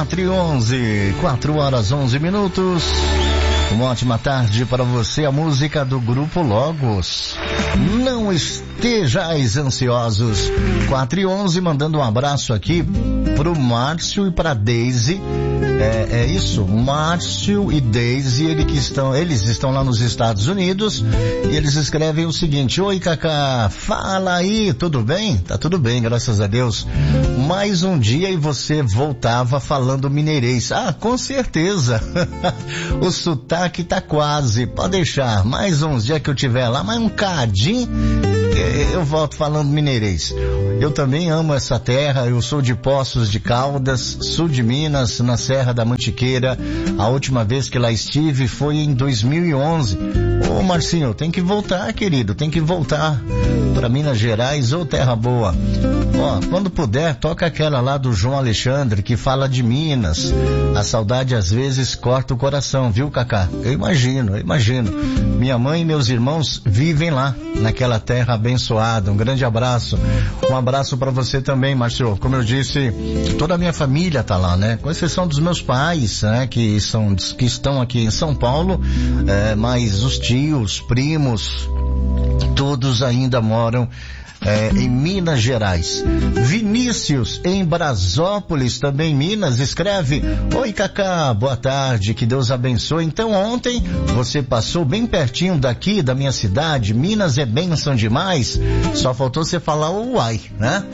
4:11, 4h11. Uma ótima tarde para você, a música do Grupo Logos. Não estejais ansiosos. 4:11, mandando um abraço aqui pro Márcio e pra Deise. É isso, Márcio e Deise, eles estão lá nos Estados Unidos e eles escrevem o seguinte: oi, Cacá, fala aí, tudo bem? Tá tudo bem, graças a Deus. Mais um dia e você voltava falando mineirês. Ah, com certeza. O sotaque tá quase, pode deixar. Mais uns dias que eu tiver lá, mais um cadinho, eu volto falando mineirês. Eu também amo essa terra, eu sou de Poços de Caldas, sul de Minas, na Serra da Mantiqueira. A última vez que lá estive foi em 2011. Ô Marcinho, tem que voltar, querido, tem que voltar para Minas Gerais, ô terra boa. Ó, quando puder, toca aquela lá do João Alexandre, que fala de Minas. A saudade às vezes corta o coração, viu, Cacá? Eu imagino. Minha mãe e meus irmãos vivem lá, naquela terra abençoada. Um grande abraço. Um abraço para você também, Márcio. Como eu disse, toda a minha família tá lá, né? Com exceção dos meus pais, né? Que estão aqui em São Paulo, mas os tios, primos, todos ainda moram em Minas Gerais. Vinícius, em Brasópolis, também Minas, escreve: oi, Cacá, boa tarde, que Deus abençoe. Então ontem você passou bem pertinho daqui, da minha cidade. Minas é bênção demais. Só faltou você falar o uai, né?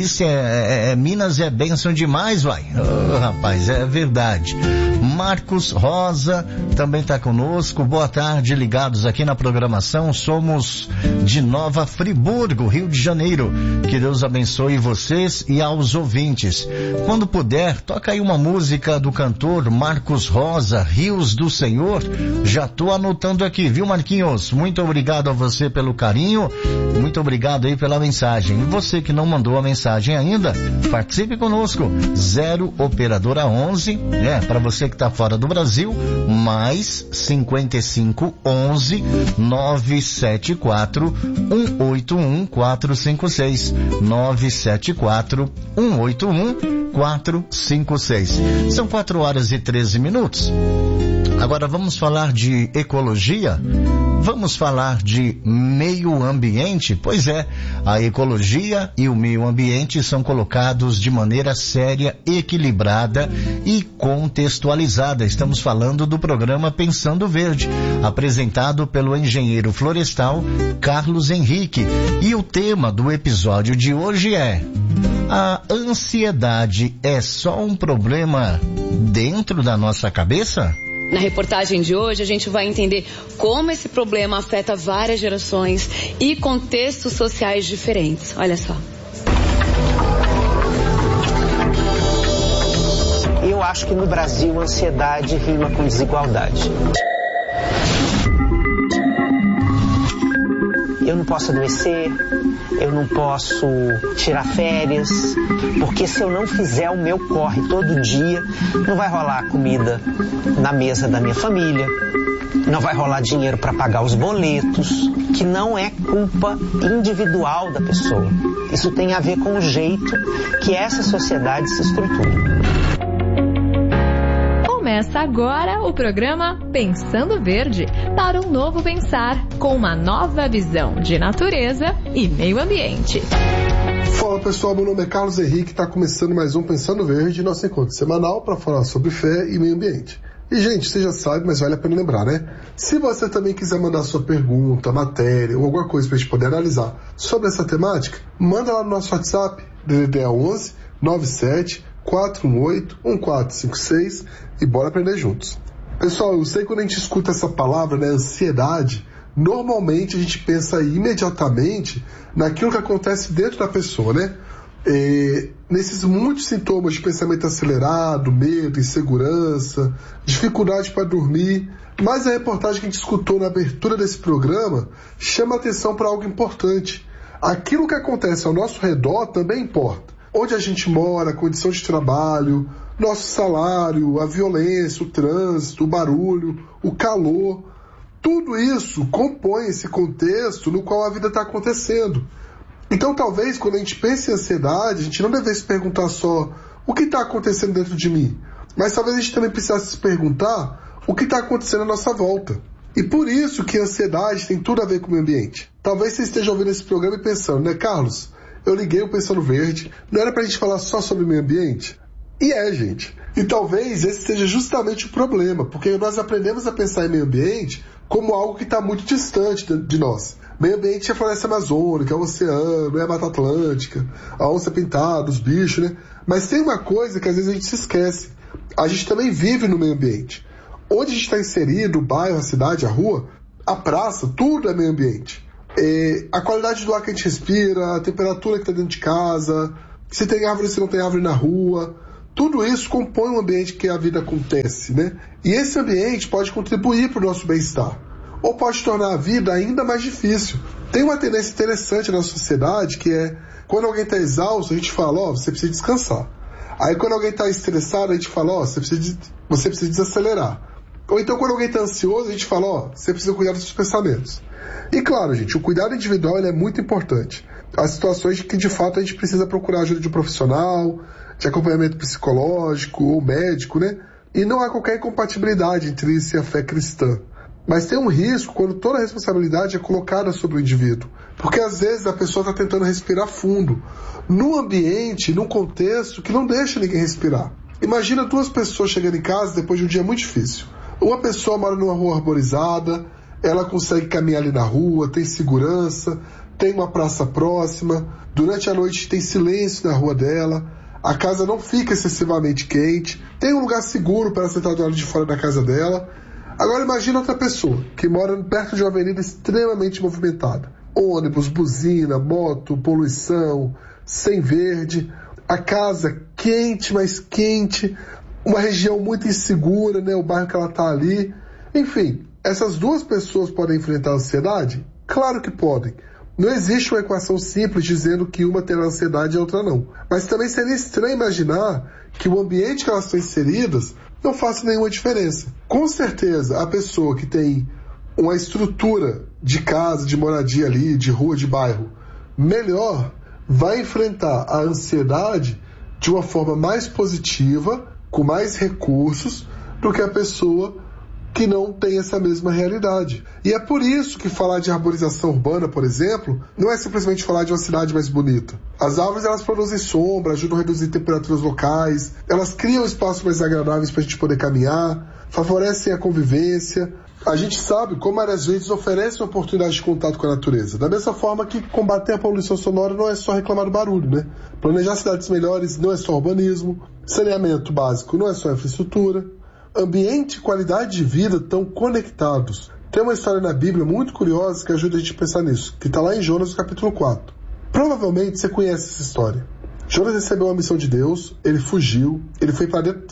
Minas é bênção demais, uai. Oh, rapaz, é verdade. Marcos Rosa também está conosco. Boa tarde, ligados aqui na programação. Somos de Nova Friburgo, Rio de Janeiro. Que Deus abençoe vocês e aos ouvintes. Quando puder, toca aí uma música do cantor Marcos Rosa, Rios do Senhor. Já tô anotando aqui, viu, Marquinhos? Muito obrigado a você pelo carinho. Muito obrigado aí pela mensagem. E você que não mandou a mensagem ainda, participe conosco. 0 operadora 11, para você que está fora do Brasil, mais 55 11 974 181 456 974 181 456. São 4h13. Agora vamos falar de ecologia? Vamos falar de meio ambiente? Pois é, a ecologia e o meio ambiente são colocados de maneira séria, equilibrada e contextualizada. Estamos falando do programa Pensando Verde, apresentado pelo engenheiro florestal Carlos Henrique. E o tema do episódio de hoje é: a ansiedade é só um problema dentro da nossa cabeça? Na reportagem de hoje, a gente vai entender como esse problema afeta várias gerações e contextos sociais diferentes. Olha só. Eu acho que no Brasil a ansiedade rima com desigualdade. Eu não posso adoecer, eu não posso tirar férias, porque se eu não fizer o meu corre todo dia, não vai rolar comida na mesa da minha família, não vai rolar dinheiro para pagar os boletos, que não é culpa individual da pessoa. Isso tem a ver com o jeito que essa sociedade se estrutura. Começa agora o programa Pensando Verde, para um novo pensar, com uma nova visão de natureza e meio ambiente. Fala pessoal, meu nome é Carlos Henrique, está começando mais um Pensando Verde, nosso encontro semanal para falar sobre fé e meio ambiente. E gente, você já sabe, mas vale a pena lembrar, né? Se você também quiser mandar sua pergunta, matéria ou alguma coisa para a gente poder analisar sobre essa temática, manda lá no nosso WhatsApp, DDD 11 97 418 1456 e bora aprender juntos. Pessoal, eu sei que quando a gente escuta essa palavra, né, ansiedade, normalmente a gente pensa imediatamente naquilo que acontece dentro da pessoa, né? Nesses muitos sintomas de pensamento acelerado, medo, insegurança, dificuldade para dormir. Mas a reportagem que a gente escutou na abertura desse programa chama a atenção para algo importante. Aquilo que acontece ao nosso redor também importa. Onde a gente mora, a condição de trabalho, nosso salário, a violência, o trânsito, o barulho, o calor. Tudo isso compõe esse contexto no qual a vida está acontecendo. Então, talvez, quando a gente pensa em ansiedade, a gente não devesse perguntar só o que está acontecendo dentro de mim, mas talvez a gente também precisasse se perguntar o que está acontecendo à nossa volta. E por isso que a ansiedade tem tudo a ver com o meio ambiente. Talvez você esteja ouvindo esse programa e pensando, né, Carlos? Eu liguei o Pensando Verde, não era pra gente falar só sobre o meio ambiente? E gente. E talvez esse seja justamente o problema, porque nós aprendemos a pensar em meio ambiente como algo que está muito distante de nós. Meio ambiente é a floresta amazônica, é o oceano, é a Mata Atlântica, a onça pintada, os bichos, né? Mas tem uma coisa que às vezes a gente se esquece. A gente também vive no meio ambiente. Onde a gente está inserido, o bairro, a cidade, a rua, a praça, tudo é meio ambiente. A qualidade do ar que a gente respira, a temperatura que está dentro de casa, se tem árvore, se não tem árvore na rua, tudo isso compõe um ambiente que a vida acontece, né? E esse ambiente pode contribuir para o nosso bem-estar, ou pode tornar a vida ainda mais difícil. Tem uma tendência interessante na sociedade que é, quando alguém está exausto, a gente fala, você precisa descansar. Aí quando alguém está estressado, a gente fala, você precisa desacelerar. Ou então quando alguém está ansioso, a gente fala, você precisa cuidar dos seus pensamentos. E claro, gente, o cuidado individual ele é muito importante. Há situações que de fato a gente precisa procurar ajuda de um profissional, de acompanhamento psicológico ou médico, né? E não há qualquer incompatibilidade entre isso e a fé cristã. Mas tem um risco quando toda a responsabilidade é colocada sobre o indivíduo. Porque às vezes a pessoa está tentando respirar fundo, num ambiente, num contexto que não deixa ninguém respirar. Imagina 2 pessoas chegando em casa depois de um dia muito difícil. Uma pessoa mora numa rua arborizada, ela consegue caminhar ali na rua, tem segurança, tem uma praça próxima, durante a noite tem silêncio na rua dela, a casa não fica excessivamente quente, tem um lugar seguro para ela sentar do lado de fora da casa dela. Agora imagina outra pessoa que mora perto de uma avenida extremamente movimentada. Ônibus, buzina, moto, poluição, sem verde, a casa quente, mais quente, uma região muito insegura, né, o bairro que ela está ali. Enfim, essas 2 pessoas podem enfrentar a ansiedade? Claro que podem. Não existe uma equação simples dizendo que uma terá ansiedade e a outra não. Mas também seria estranho imaginar que o ambiente que elas estão inseridas não faça nenhuma diferença. Com certeza, a pessoa que tem uma estrutura de casa, de moradia ali, de rua, de bairro, melhor, vai enfrentar a ansiedade de uma forma mais positiva, com mais recursos, do que a pessoa que não tem essa mesma realidade. E é por isso que falar de arborização urbana, por exemplo, não é simplesmente falar de uma cidade mais bonita. As árvores, elas produzem sombra, ajudam a reduzir temperaturas locais, elas criam espaços mais agradáveis para a gente poder caminhar, favorecem a convivência. A gente sabe como áreas verdes oferecem uma oportunidade de contato com a natureza. Da mesma forma que combater a poluição sonora não é só reclamar do barulho, né? Planejar cidades melhores não é só urbanismo, saneamento básico não é só infraestrutura. Ambiente e qualidade de vida estão conectados. Tem uma história na Bíblia muito curiosa que ajuda a gente a pensar nisso, que está lá em Jonas, capítulo 4. Provavelmente você conhece essa história. Jonas recebeu uma missão de Deus, ele fugiu, ele foi para dentro,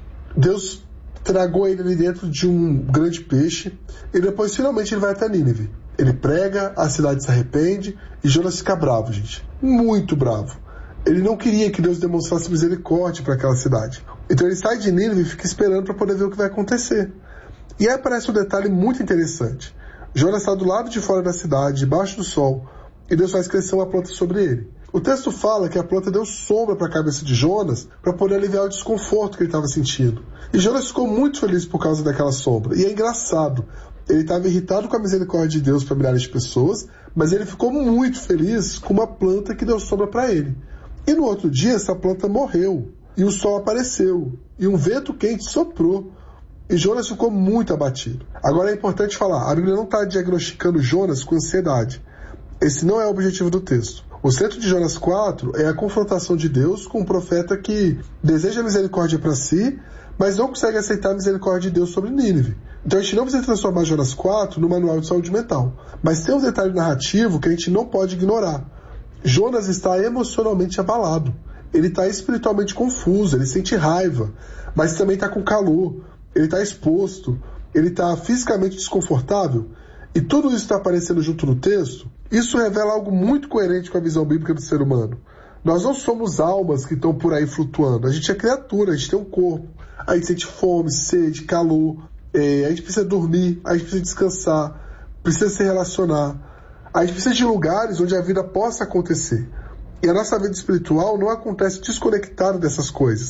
Deus tragou ele ali dentro de um grande peixe, e depois finalmente ele vai até Nínive. Ele prega, a cidade se arrepende, e Jonas fica bravo, gente. Muito bravo. Ele não queria que Deus demonstrasse misericórdia para aquela cidade. Então ele sai de Nínive e fica esperando para poder ver o que vai acontecer. E aí aparece um detalhe muito interessante. Jonas está do lado de fora da cidade, debaixo do sol, e Deus faz crescer uma planta sobre ele. O texto fala que a planta deu sombra para a cabeça de Jonas para poder aliviar o desconforto que ele estava sentindo. E Jonas ficou muito feliz por causa daquela sombra. E é engraçado, ele estava irritado com a misericórdia de Deus para milhares de pessoas, mas ele ficou muito feliz com uma planta que deu sombra para ele. E no outro dia essa planta morreu, e o sol apareceu, e um vento quente soprou. E Jonas ficou muito abatido. Agora é importante falar, a Bíblia não está diagnosticando Jonas com ansiedade. Esse não é o objetivo do texto. O centro de Jonas 4 é a confrontação de Deus com um profeta que deseja misericórdia para si, mas não consegue aceitar a misericórdia de Deus sobre Nínive. Então a gente não precisa transformar Jonas 4 no manual de saúde mental. Mas tem um detalhe narrativo que a gente não pode ignorar. Jonas está emocionalmente abalado. Ele está espiritualmente confuso, ele sente raiva, mas também está com calor, ele está exposto, ele está fisicamente desconfortável. E tudo isso está aparecendo junto no texto. Isso revela algo muito coerente com a visão bíblica do ser humano. Nós não somos almas que estão por aí flutuando. A gente é criatura, a gente tem um corpo. A gente sente fome, sede, calor. A gente precisa dormir, a gente precisa descansar, precisa se relacionar. A gente precisa de lugares onde a vida possa acontecer. E a nossa vida espiritual não acontece desconectada dessas coisas.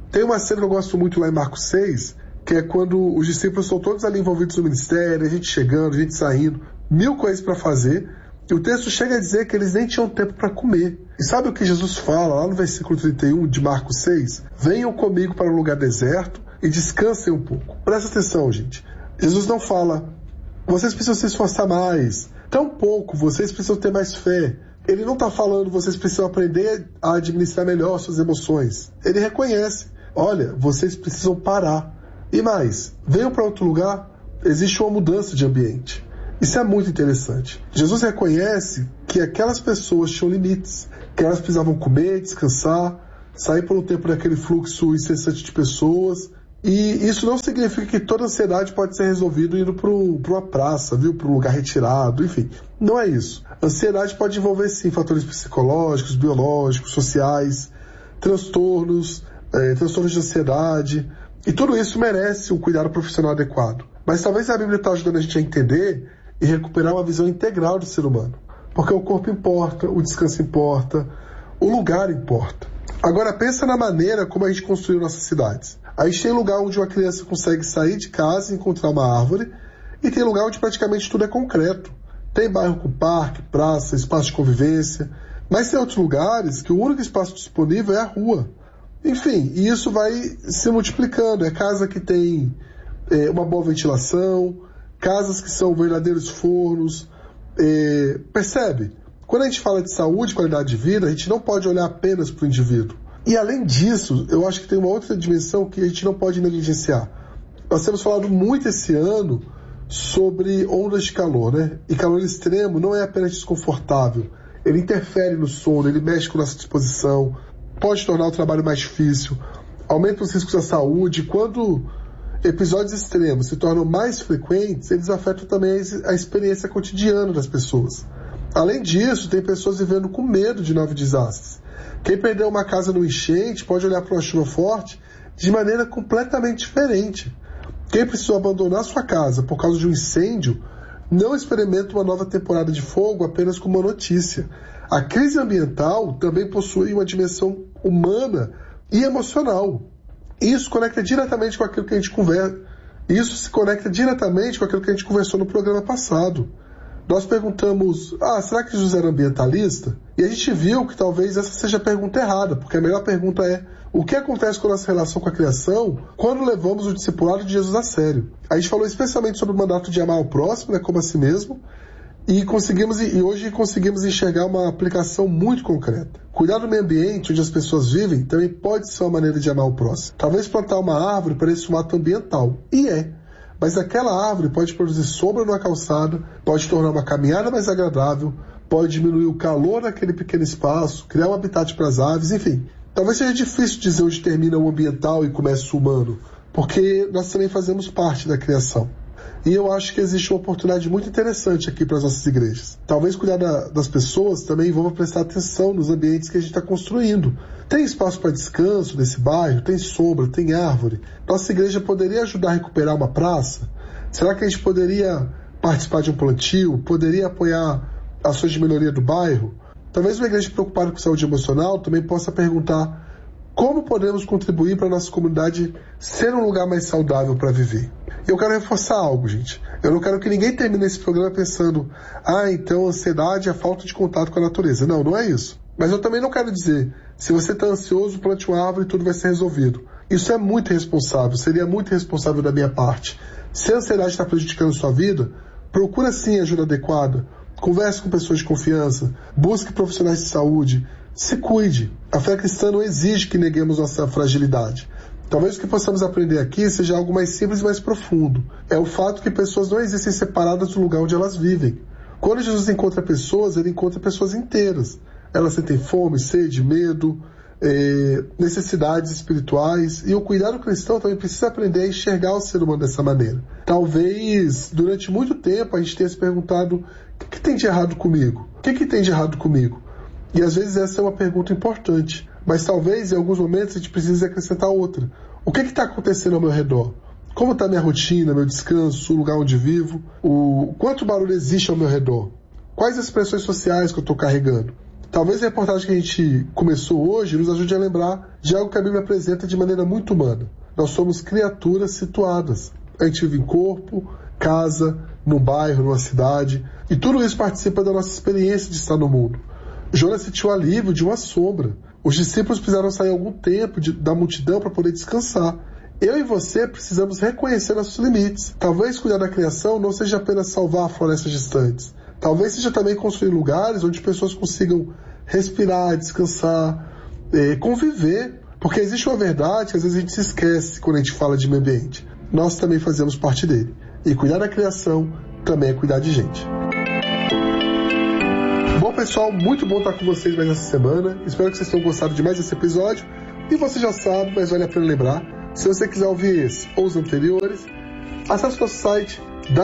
Tem uma cena que eu gosto muito lá em Marcos 6, que é quando os discípulos estão todos ali envolvidos no ministério, a gente chegando, a gente saindo, 1000 coisas para fazer, e o texto chega a dizer que eles nem tinham tempo para comer. E sabe o que Jesus fala lá no versículo 31 de Marcos 6? Venham comigo para um lugar deserto e descansem um pouco. Presta atenção, gente. Jesus não fala, vocês precisam se esforçar mais, tampouco vocês precisam ter mais fé. Ele não está falando, vocês precisam aprender a administrar melhor suas emoções. Ele reconhece, olha, vocês precisam parar. E mais, venham para outro lugar, existe uma mudança de ambiente. Isso é muito interessante. Jesus reconhece que aquelas pessoas tinham limites, que elas precisavam comer, descansar, sair por um tempo daquele fluxo incessante de pessoas. E isso não significa que toda ansiedade pode ser resolvida indo para uma praça, viu? Para um lugar retirado, enfim. Não é isso. Ansiedade pode envolver, sim, fatores psicológicos, biológicos, sociais, transtornos de ansiedade. E tudo isso merece um cuidado profissional adequado. Mas talvez a Bíblia está ajudando a gente a entender e recuperar uma visão integral do ser humano. Porque o corpo importa, o descanso importa, o lugar importa. Agora pensa na maneira como a gente construiu nossas cidades. A gente tem lugar onde uma criança consegue sair de casa e encontrar uma árvore, e tem lugar onde praticamente tudo é concreto. Tem bairro com parque, praça, espaço de convivência, mas tem outros lugares que o único espaço disponível é a rua. Enfim, e isso vai se multiplicando. É casa que tem uma boa ventilação, casas que são verdadeiros fornos. Percebe? Quando a gente fala de saúde e qualidade de vida, a gente não pode olhar apenas para o indivíduo. E além disso, eu acho que tem uma outra dimensão que a gente não pode negligenciar. Nós temos falado muito esse ano sobre ondas de calor, né? E calor extremo não é apenas desconfortável. Ele interfere no sono, ele mexe com nossa disposição, pode tornar o trabalho mais difícil, aumenta os riscos da saúde. Quando episódios extremos se tornam mais frequentes, eles afetam também a experiência cotidiana das pessoas. Além disso, tem pessoas vivendo com medo de novos desastres. Quem perdeu uma casa no enchente pode olhar para uma chuva forte de maneira completamente diferente. Quem precisou abandonar sua casa por causa de um incêndio não experimenta uma nova temporada de fogo apenas como uma notícia. A crise ambiental também possui uma dimensão humana e emocional. Isso conecta diretamente com aquilo que a gente conversa. Isso se conecta diretamente com aquilo que a gente conversou no programa passado. Nós perguntamos, será que Jesus era ambientalista? E a gente viu que talvez essa seja a pergunta errada, porque a melhor pergunta é, o que acontece com a nossa relação com a criação quando levamos o discipulado de Jesus a sério? A gente falou especialmente sobre o mandato de amar o próximo, né, como a si mesmo, e hoje conseguimos enxergar uma aplicação muito concreta. Cuidar do meio ambiente onde as pessoas vivem também pode ser uma maneira de amar o próximo. Talvez plantar uma árvore pareça um ato ambiental, e é. Mas aquela árvore pode produzir sombra numa calçada, pode tornar uma caminhada mais agradável, pode diminuir o calor naquele pequeno espaço, criar um habitat para as aves, enfim. Talvez seja difícil dizer onde termina o ambiental e começa o humano, porque nós também fazemos parte da criação. E eu acho que existe uma oportunidade muito interessante aqui para as nossas igrejas. Talvez cuidar das pessoas também envolva prestar atenção nos ambientes que a gente está construindo. Tem espaço para descanso nesse bairro? Tem sombra? Tem árvore? Nossa igreja poderia ajudar a recuperar uma praça? Será que a gente poderia participar de um plantio? Poderia apoiar ações de melhoria do bairro? Talvez uma igreja preocupada com saúde emocional também possa perguntar como podemos contribuir para a nossa comunidade ser um lugar mais saudável para viver. Eu quero reforçar algo, gente. Eu não quero que ninguém termine esse programa pensando, então a ansiedade é a falta de contato com a natureza. Não, não é isso. Mas eu também não quero dizer, se você está ansioso, plante uma árvore e tudo vai ser resolvido. Isso é muito irresponsável, seria muito irresponsável da minha parte. Se a ansiedade está prejudicando a sua vida, procura sim ajuda adequada, converse com pessoas de confiança, busque profissionais de saúde, se cuide. A fé cristã não exige que neguemos nossa fragilidade. Talvez o que possamos aprender aqui seja algo mais simples e mais profundo. É o fato que pessoas não existem separadas do lugar onde elas vivem. Quando Jesus encontra pessoas, ele encontra pessoas inteiras. Elas sentem fome, sede, medo, necessidades espirituais. E o cuidado cristão também precisa aprender a enxergar o ser humano dessa maneira. Talvez, durante muito tempo, a gente tenha se perguntado, o que tem de errado comigo? O que tem de errado comigo? E às vezes essa é uma pergunta importante. Mas talvez, em alguns momentos, a gente precise acrescentar outra. O que está acontecendo ao meu redor? Como está minha rotina, meu descanso, o lugar onde vivo? Quanto barulho existe ao meu redor? Quais as pressões sociais que eu estou carregando? Talvez a reportagem que a gente começou hoje nos ajude a lembrar de algo que a Bíblia apresenta de maneira muito humana. Nós somos criaturas situadas. A gente vive em corpo, casa, num bairro, numa cidade, e tudo isso participa da nossa experiência de estar no mundo. Jonas sentiu alívio de uma sombra. Os discípulos precisaram sair algum tempo da multidão para poder descansar. Eu e você precisamos reconhecer nossos limites. Talvez cuidar da criação não seja apenas salvar florestas distantes. Talvez seja também construir lugares onde pessoas consigam respirar, descansar, conviver. Porque existe uma verdade que às vezes a gente se esquece quando a gente fala de meio ambiente. Nós também fazemos parte dele. E cuidar da criação também é cuidar de gente. Bom, pessoal, muito bom estar com vocês mais essa semana. Espero que vocês tenham gostado de mais esse episódio. E você já sabe, mas vale a pena lembrar, se você quiser ouvir esse ou os anteriores, acesse nosso site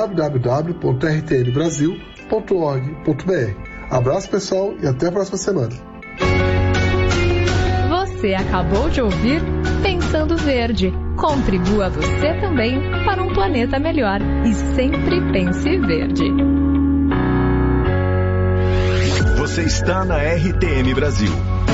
www.rtnbrasil.org.br. Abraço, pessoal, e até a próxima semana. Você acabou de ouvir Pensando Verde. Contribua você também para um planeta melhor. E sempre pense verde. Você está na RTN Brasil.